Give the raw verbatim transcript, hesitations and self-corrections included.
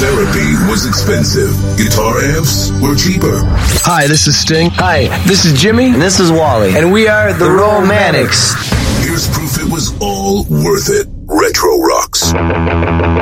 Therapy was expensive. Guitar amps were cheaper. Hi, this is Sting. Hi, this is Jimmy. And this is Wally. And we are the, the Romantics. Here's proof it was all worth it. Retro Rocks.